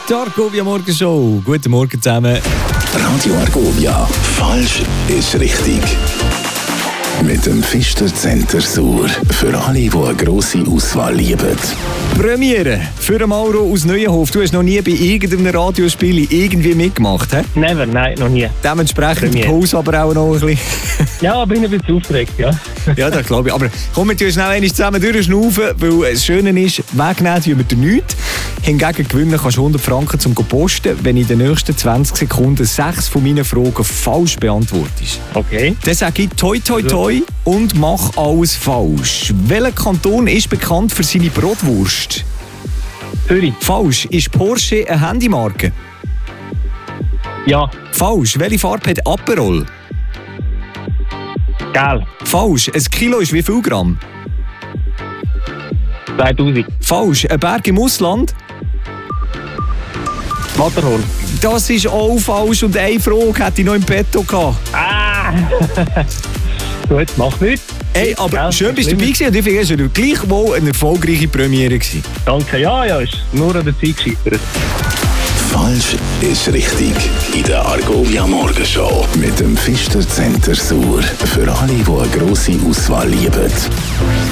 Die Argovia Morgenshow. Guten Morgen zusammen. Radio Argovia. Falsch ist richtig. Mit dem Pfister Center Sur. Für alle, die eine grosse Auswahl lieben. Premiere für Mauro aus Neuenhof. Du hast noch nie bei irgendeinem Radiospiel irgendwie mitgemacht, hä? Never, nein, noch nie. Dementsprechend Premiere. Pause aber auch noch ein bisschen. Ja, bin ein bisschen aufgeregt, ja. Ja, das glaube ich. Aber komm, wir tun schnell einmal zusammen durchschnaufen, weil das Schöne ist, wegnehmen tun wir dir nichts. Hingegen gewinnen kannst du 100 Franken zum posten, wenn in den nächsten 20 Sekunden 6 von meinen Fragen falsch beantwortest. Okay. Dann sage ich toi toi toi und mach alles falsch. Welcher Kanton ist bekannt für seine Brotwurst? Zürich. Falsch. Ist Porsche eine Handymarke? Ja. Falsch. Welche Farbe hat Aperol? Gelb. Falsch. Ein Kilo ist wie viel Gramm? 2000. Falsch. Ein Berg im Ausland? Matterhorn. Das ist auch falsch und eine Frage hätte ich noch im Petto gehabt. Ah! Gut, mach nichts. Hey, aber Ja, schön bist du dabei gewesen und ich finde, es war gleichwohl eine erfolgreiche Premiere gewesen. Danke, ja, ist nur an der Zeit gescheitert. Falsch ist richtig. In der Argovia Morgenshow. Mit dem Pfister Center Sur. Für alle, die eine grosse Auswahl lieben.